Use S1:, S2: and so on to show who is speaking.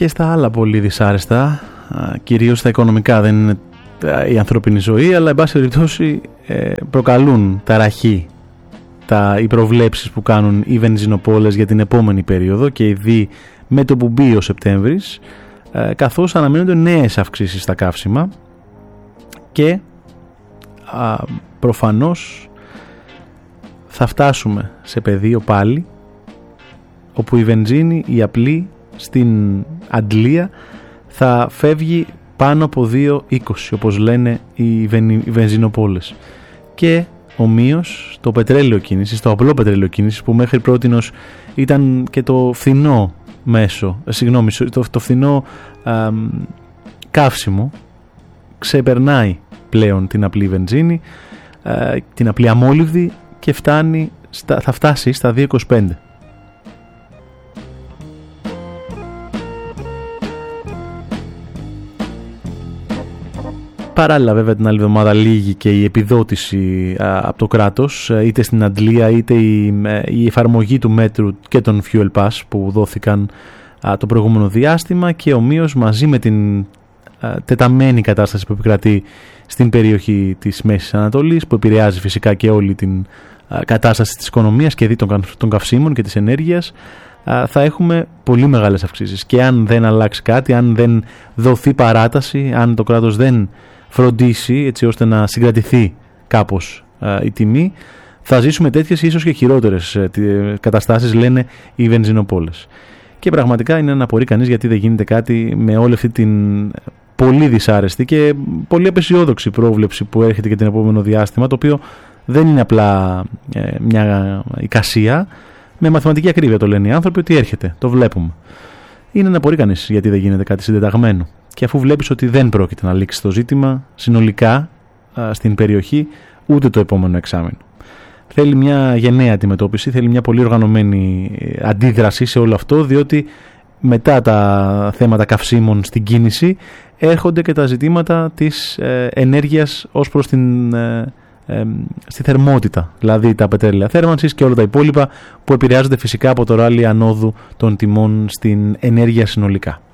S1: και στα άλλα πολύ δυσάρεστα, κυρίως στα οικονομικά. Δεν είναι η ανθρώπινη ζωή, αλλά εν πάση περιπτώσει προκαλούν ταραχή οι προβλέψεις που κάνουν οι βενζινοπόλες για την επόμενη περίοδο και ήδη με το που μπει ο Σεπτέμβρης, καθώς αναμένονται νέες αυξήσεις στα καύσιμα και προφανώς θα φτάσουμε σε πεδίο πάλι όπου η βενζίνη, η απλή στην Αντλία, θα φεύγει πάνω από 2,20 όπως λένε οι βενζινοπόλες. Και ομοίως το πετρέλαιο κίνησης, το απλό πετρέλαιο κίνησης, που μέχρι πρότινος ήταν και το φθηνό το φθηνό καύσιμο, ξεπερνάει πλέον την απλή βενζίνη, την απλή αμόλυβδη, και θα φτάσει στα 2,25. Παράλληλα βέβαια την άλλη εβδομάδα λήγει και η επιδότηση από το κράτος, είτε στην Αντλία είτε η εφαρμογή του μέτρου και των Fuel Pass που δόθηκαν το προηγούμενο διάστημα, και ομοίως μαζί με την τεταμένη κατάσταση που επικρατεί στην περιοχή της Μέσης Ανατολής, που επηρεάζει φυσικά και όλη την κατάσταση της οικονομίας και δι των καυσίμων και της ενέργειας, θα έχουμε πολύ μεγάλες αυξήσεις. Και αν δεν αλλάξει κάτι, αν δεν δοθεί παράταση, αν το κράτος δεν φροντίσει έτσι ώστε να συγκρατηθεί κάπως η τιμή, θα ζήσουμε τέτοιες ίσως και χειρότερες καταστάσεις, λένε οι βενζινοπόλες. Και πραγματικά είναι να απορεί κανείς γιατί δεν γίνεται κάτι με όλη αυτή την πολύ δυσάρεστη και πολύ απεσιόδοξη πρόβλεψη που έρχεται για την επόμενο διάστημα, το οποίο δεν είναι απλά μια εικασία. Με μαθηματική ακρίβεια το λένε οι άνθρωποι ότι έρχεται, το βλέπουμε. Είναι να απορεί κανείς γιατί δεν γίνεται κάτι συντεταγμένο. Και αφού βλέπεις ότι δεν πρόκειται να λήξει το ζήτημα συνολικά στην περιοχή ούτε το επόμενο εξάμηνο. Θέλει μια γενναία αντιμετώπιση, θέλει μια πολύ οργανωμένη αντίδραση σε όλο αυτό, διότι μετά τα θέματα καυσίμων στην κίνηση έρχονται και τα ζητήματα της ενέργειας ως προς στη θερμότητα, δηλαδή τα πετρέλαια θέρμανσης και όλα τα υπόλοιπα που επηρεάζονται φυσικά από το ράλι ανόδου των τιμών στην ενέργεια συνολικά.